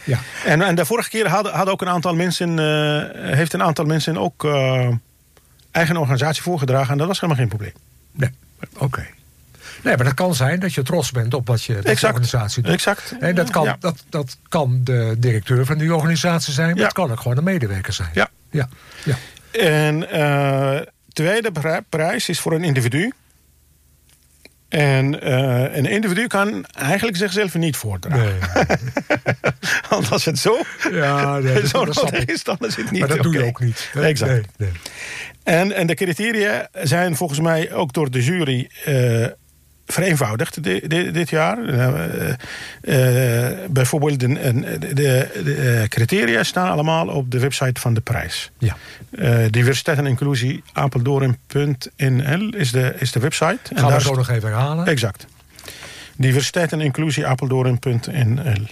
Ja. En de vorige keer hadden ook een aantal mensen ook eigen organisatie voorgedragen. En dat was helemaal geen probleem. Nee, oké. Nee, maar dat kan zijn dat je trots bent op wat je organisatie doet. Exact. En dat kan de directeur van die organisatie zijn, maar het kan ook gewoon een medewerker zijn. Ja. En tweede prijs is voor een individu. En een individu kan eigenlijk zichzelf niet voordragen. Nee. Want als het zo nodig is, dan is het niet. Maar dat doe je ook niet. Hè? Exact. Nee. En de criteria zijn volgens mij ook door de jury vereenvoudigd dit jaar. Bijvoorbeeld de criteria staan allemaal op de website van de prijs. Ja. Diversiteit en inclusie Apeldoorn.nl is de website. Gaan we zo nog even herhalen. Exact. Diversiteit en inclusie Apeldoorn.nl.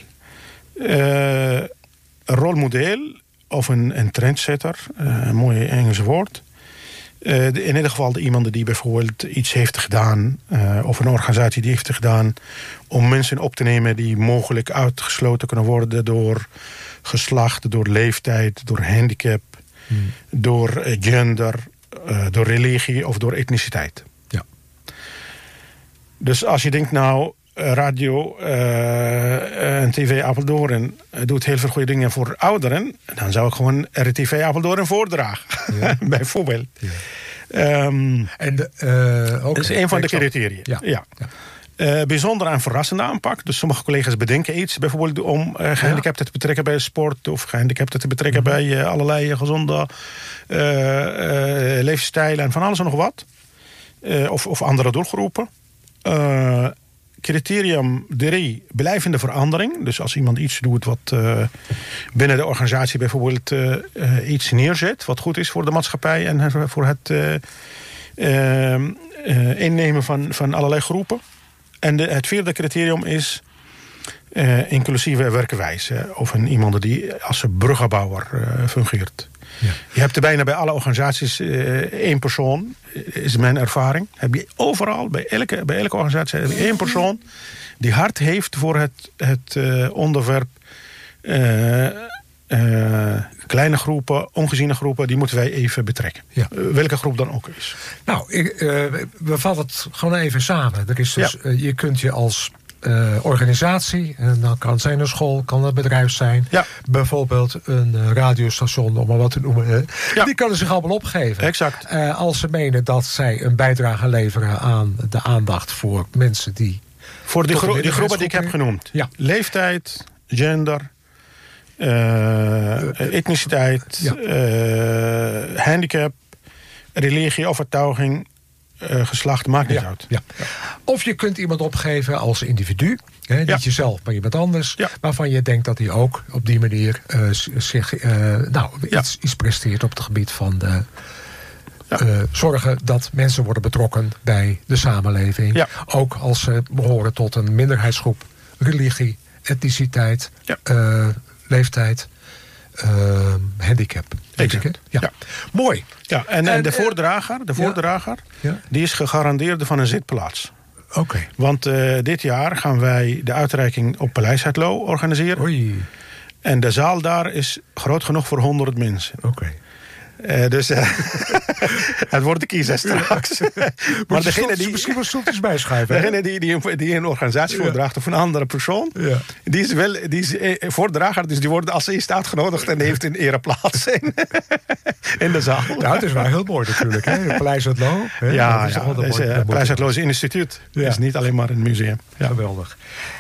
Rolmodel of een trendsetter, een mooi Engels woord. In ieder geval iemand die bijvoorbeeld iets heeft gedaan, of een organisatie die heeft gedaan om mensen op te nemen die mogelijk uitgesloten kunnen worden door geslacht, door leeftijd, door handicap, door gender, door religie of door etniciteit. Ja. Dus als je denkt radio en TV Apeldoorn doet heel veel goede dingen voor ouderen, dan zou ik gewoon RTV Apeldoorn voordragen. Ja. Bijvoorbeeld. Ja. Dat is een van de criteria. Ja. Bijzonder en verrassende aanpak. Dus sommige collega's bedenken iets. Bijvoorbeeld om gehandicapten te betrekken bij sport, of gehandicapten te betrekken bij allerlei gezonde levensstijlen en van alles en nog wat. Of andere doelgroepen. Criterium 3, blijvende verandering. Dus als iemand iets doet wat binnen de organisatie bijvoorbeeld iets neerzet, wat goed is voor de maatschappij en voor het innemen van allerlei groepen. En het vierde criterium is inclusieve werkwijze. Of iemand die als een bruggenbouwer fungeert. Ja. Je hebt er bijna bij alle organisaties één persoon, is mijn ervaring. Heb je overal, bij elke organisatie, heb je één persoon die hart heeft voor het onderwerp kleine groepen, ongeziene groepen, die moeten wij even betrekken. Ja. Welke groep dan ook is. Nou, we vatten het gewoon even samen. Er is dus, je kunt je als organisatie, en dan kan het zijn een school, kan het bedrijf zijn. Ja. Bijvoorbeeld een radiostation, om maar wat te noemen. Ja. Die kunnen zich allemaal opgeven. Exact. Als ze menen dat zij een bijdrage leveren aan de aandacht voor mensen die... Voor die groepen die ik heb genoemd. Ja. Leeftijd, gender, etniciteit, handicap, religie, overtuiging, geslacht, maakt niet uit. Ja. Of je kunt iemand opgeven als individu. Niet jezelf, maar iemand anders. Ja. Waarvan je denkt dat hij ook op die manier iets presteert op het gebied van de... zorgen dat mensen worden betrokken bij de samenleving. Ja. Ook als ze behoren tot een minderheidsgroep. Religie, etniciteit, leeftijd, handicap. Ja. Mooi. Ja, en de voordrager die is gegarandeerd van een zitplaats. Okay. Want dit jaar gaan wij de uitreiking op Paleis Het Loo organiseren. Oei. En de zaal daar is groot genoeg voor 100 mensen. Oké. Dus het wordt de kiezer straks. Maar degene die misschien wel stoeltjes bijschuiven. Degene die een organisatie voordraagt of een andere persoon, die is voordrager, dus die wordt als eerste uitgenodigd en die heeft een ereplaats in de zaal. Nou, het is wel heel mooi natuurlijk, hè? Paleis Het Loo. Paleis Het Loo is een instituut. Het is niet alleen maar een museum. Ja. Geweldig.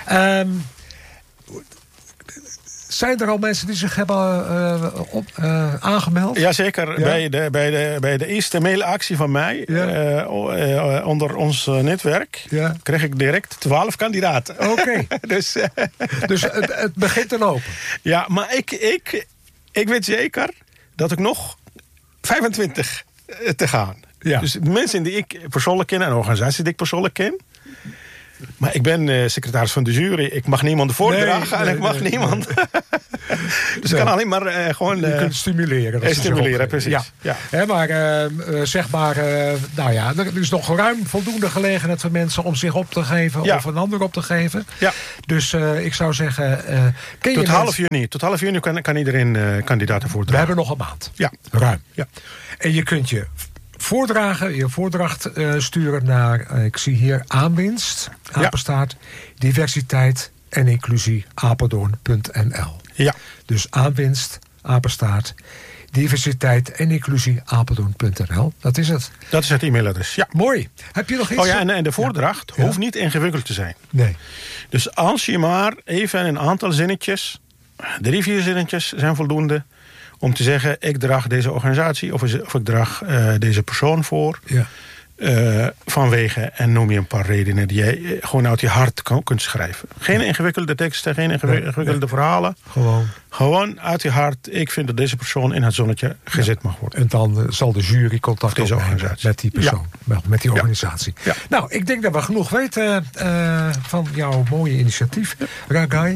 Zijn er al mensen die zich hebben aangemeld? Jazeker. Ja. Bij de eerste mailactie van mij, onder ons netwerk, kreeg ik direct 12 kandidaten. Oké. Dus het begint te lopen. Ja, maar ik weet zeker dat ik nog 25 te gaan. Ja. Dus de mensen die ik persoonlijk ken en organisaties die ik persoonlijk ken, Maar ik ben secretaris van de jury. Ik mag niemand voordragen en ik mag niemand. Dus ik kan alleen maar gewoon... je kunt stimuleren. Stimuleren, precies. Ja. Maar zeg maar... nou ja, er is nog ruim voldoende gelegenheid voor mensen om zich op te geven... of een ander op te geven. Ja. Dus ik zou zeggen... Tot half juni kan iedereen kandidaten voordragen. We hebben nog een maand. Ja. Ruim. Ja. En je kunt je voordracht sturen naar... ik zie hier aanwinst, apenstaart, diversiteit en inclusie, apeldoorn.nl. Ja. Dus aanwinst, apenstaart, diversiteit en inclusie, apeldoorn.nl. Dat is het. Dat is het e-mailadres, ja. Mooi. Heb je nog iets? Oh ja, en de voordracht hoeft niet ingewikkeld te zijn. Nee. Dus als je maar even een aantal zinnetjes, 3-4 zinnetjes zijn voldoende... om te zeggen, ik draag deze organisatie of ik draag deze persoon voor... Ja. Vanwege, en noem je een paar redenen die jij gewoon uit je hart kunt schrijven. Geen ingewikkelde teksten, geen ingewikkelde verhalen. Gewoon uit je hart. Ik vind dat deze persoon in het zonnetje gezet mag worden. En dan zal de jury contact opnemen met die persoon, met die organisatie. Ja. Nou, ik denk dat we genoeg weten van jouw mooie initiatief, Ragai.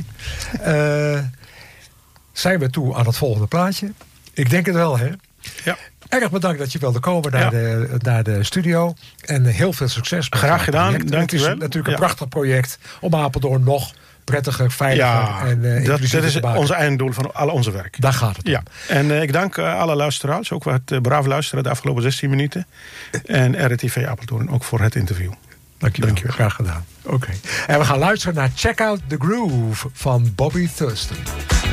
Zijn we toe aan het volgende plaatje? Ik denk het wel, hè? Ja. Erg bedankt dat je wilde komen naar de studio. En heel veel succes. Graag gedaan, dank u wel. Het is natuurlijk een prachtig project om Apeldoorn nog prettiger, veiliger en inclusiever dat is ons einddoel van al onze werk. Daar gaat het om. Ja. En ik dank alle luisteraars, ook wat braaf luisteren de afgelopen 16 minuten. En RTV Apeldoorn ook voor het interview. Dank je wel. Graag gedaan. Oké. En we gaan luisteren naar Check Out the Groove van Bobby Thurston.